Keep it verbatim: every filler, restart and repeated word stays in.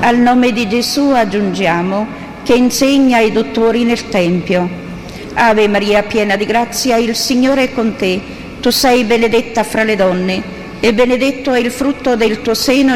Al nome di Gesù aggiungiamo che insegna ai dottori nel Tempio. Ave Maria, piena di grazia, il Signore è con te. Tu sei benedetta fra le donne e benedetto è il frutto del tuo seno,